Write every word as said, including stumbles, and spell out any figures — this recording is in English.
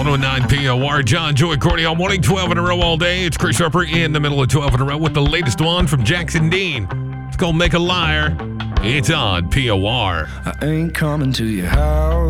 one oh nine P O R. John, Joy, Courtney all morning, twelve in a row all day. It's Chris Harper in the middle of twelve in a row with the latest one from Jackson Dean. It's called Make a Liar. It's on P O R. I ain't coming to your house.